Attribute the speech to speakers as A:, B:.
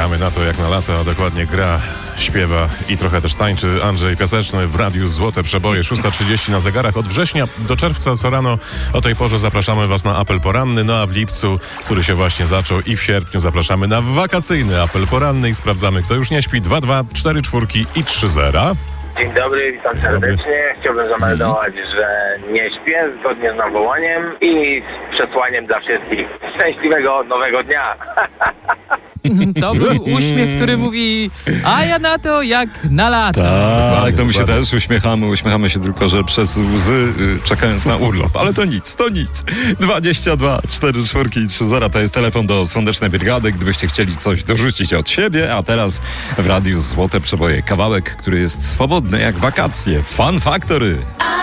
A: Gramy na to jak na lata, a dokładnie gra, śpiewa i trochę też tańczy Andrzej Piaseczny w Radiu Złote Przeboje. 6:30 na zegarach. Od września do czerwca co rano o tej porze zapraszamy Was na apel poranny, no a w lipcu, który się właśnie zaczął, i w sierpniu zapraszamy na wakacyjny apel poranny i sprawdzamy, kto już nie śpi. 224 i 30.
B: Dzień dobry, witam serdecznie. Chciałbym zameldować, że nie śpię zgodnie z nawołaniem i z przesłaniem dla wszystkich. Szczęśliwego nowego dnia!
C: To był uśmiech, który mówi, a ja na to jak na lata.
D: Tak, to my się też uśmiechamy się tylko, że przez łzy czekając na urlop. Ale to nic. 22 44 i 30 to jest telefon do Słonecznej Brygady, gdybyście chcieli coś dorzucić od siebie, a teraz w Radiu Złote Przeboje kawałek, który jest swobodny jak wakacje. Fun Factory.